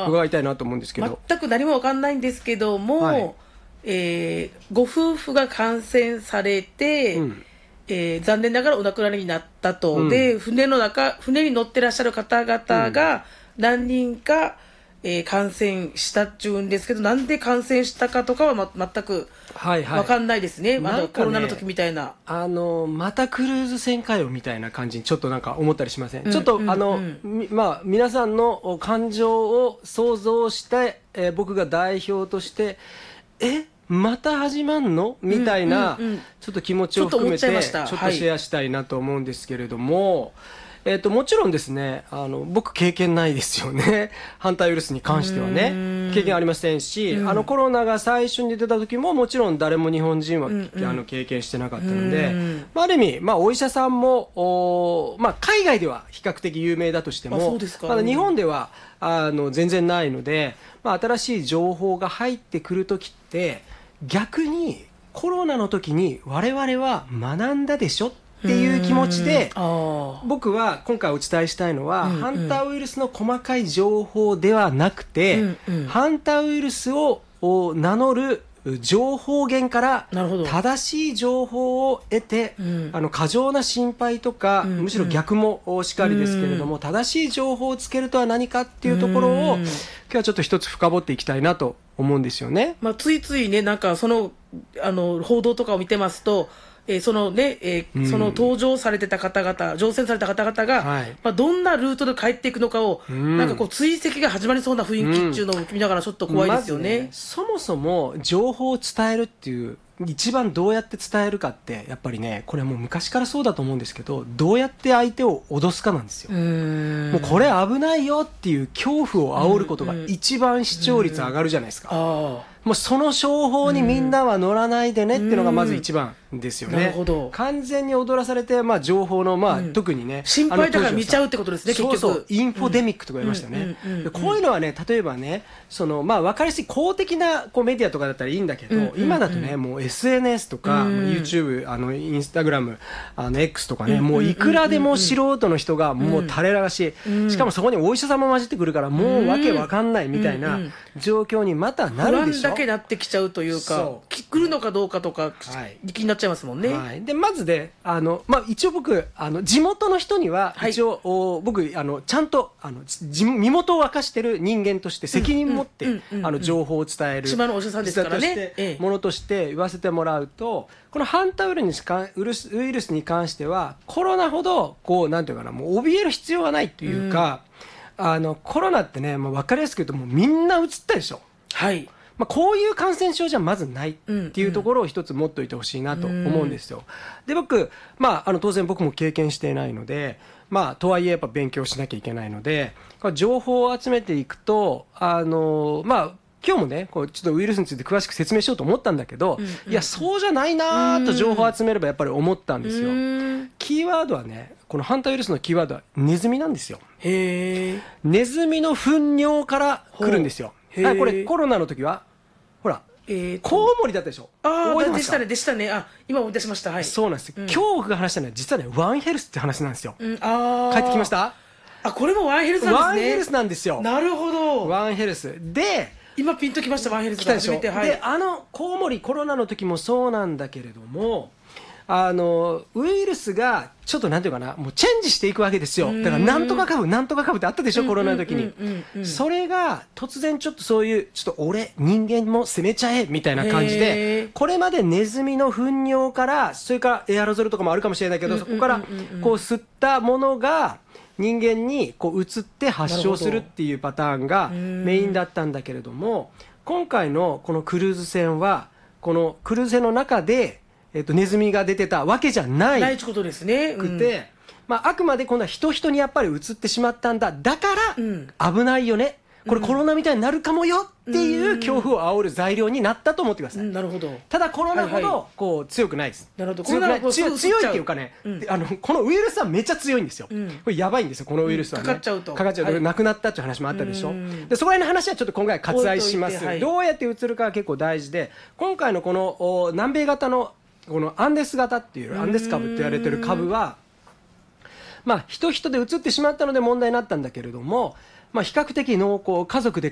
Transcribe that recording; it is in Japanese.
伺いたいなと思うんですけど。 全く何も分かんないんですけども、 はい、 ご夫婦が感染されて、残念ながらお亡くなりになったと、で船に乗ってらっしゃる方々が何人か、感染したっていうんですけど、なんで感染したかとかは、全く分かんないですね、まだコロナの時みたいな。 またクルーズ船かよみたいな感じにちょっとなんか思ったりしません？ちょっと皆さんの感情を想像して、僕が代表としてまた始まんのみたいな、ちょっと気持ちを含めてちょっとシェアしたいなと思うんですけれども、もちろんですね、僕経験ないですよね。反対ウイルスに関してはね、経験ありませんし、コロナが最初に出た時ももちろん誰も日本人は、経験してなかったので、ある意味、お医者さんも、海外では比較的有名だとしても、まだ日本では全然ないので、新しい情報が入ってくる時って逆にコロナの時に我々は学んだでしょっていう気持ちで、僕は今回お伝えしたいのは、ハンターウイルスの細かい情報ではなくて、ハンターウイルスを名乗る情報源から正しい情報を得て、過剰な心配とか、むしろ逆もしかりですけれども、正しい情報をつけるとは何かっていうところを、今日はちょっと一つ深掘っていきたいなと思うんですよね。 ついついね、なんかその報道とかを見てますと、その搭乗されてた方々、乗船された方々が、どんなルートで帰っていくのかを、なんかこう追跡が始まりそうな雰囲気っていうのを見ながらちょっと怖いですよね。 そもそも情報を伝えるっていう一番どうやって伝えるかってやっぱりね、これはもう昔からそうだと思うんですけど、どうやって相手を脅すかなんですよ。もうこれ危ないよっていう恐怖を煽ることが一番視聴率上がるじゃないですか。もうその商法にみんなは乗らないでねっていうのがまず一番ですよね。なるほど。完全に踊らされて、情報の、特にね、 心配だから見ちゃうってことですね、結局。 そうそう、インフォデミックとか言いましたね。こういうのはね、例えばね、分かりやすい公的なメディアとかだったらいいんだけど、今だとね、もう SNS とか、YouTube、インスタグラム、X とかね、もういくらでも素人の人がもう垂れ流し、しかもそこにお医者さんも混じってくるから、もうわけわかんないみたいな状況にまたなるでしょ。 不安だけなってきちゃうというか、来るのかどうかとか気になっちゃいますもんね。 でまずで一応僕地元の人には一応、僕ちゃんと身元を明かしてる人間として責任持って情報を伝える島のお医者さんですからね、 ものとして言わせてもらうと、このハンターウイルスに関してはコロナほどなんていうかな、もう怯える必要はないというか、コロナってね、分かりやすく言うともうみんな移ったでしょ。はい。こういう感染症じゃまずないっていうところを一つ持っておいてほしいなと思うんですよ。で僕、当然僕も経験していないので、とはいえやっぱ勉強しなきゃいけないので、情報を集めていくと今日もね、ちょっとウイルスについて詳しく説明しようと思ったんだけど、いやそうじゃないなと情報を集めればやっぱり思ったんですよ。キーワードはね、このハンターウイルスのキーワードはネズミなんですよ。ネズミの糞尿から来るんですよ。これコロナの時はほら、コウモリだったでしょ。 でしたね。今思い出しました。 そうなんです。今日僕が話したのは実はね、ワンヘルスって話なんですよ。帰ってきました？ これもワンヘルスなんですね。 ワンヘルスなんですよ。 なるほど。 ワンヘルスで今ピンときました。ワンヘルス来たでしょ。でコウモリコロナの時もそうなんだけれども、ウイルスがちょっとなんていうかな、もうチェンジしていくわけですよ。だからなんとか株ってあったでしょ、コロナの時に。それが突然ちょっとそういうちょっと人間も攻めちゃえみたいな感じで、これまでネズミの糞尿から、それからエアロゾルとかもあるかもしれないけど、そこから吸ったものが人間に移って発症するっていうパターンがメインだったんだけれども、今回のこのクルーズ船はこのクルーズ船の中でネズミが出てたわけじゃないことですね。 あくまで今度は人にやっぱり移ってしまったんだ。だから危ないよね。これコロナみたいになるかもよっていう恐怖を煽る材料になったと思ってください。 なるほど。 ただコロナほど強くないです。 なるほど。 強いっていうかね、このウイルスはめっちゃ強いんですよ。これやばいんですよ、このウイルスはね。 かかっちゃうと亡くなったっていう話もあったでしょ。でそこら辺の話はちょっと今回割愛します。どうやって移るかは結構大事で、今回のこの南米型のこのアンデス型っていうアンデス株って言われてる株は人で移ってしまったので問題になったんだけれども、比較的濃厚、家族で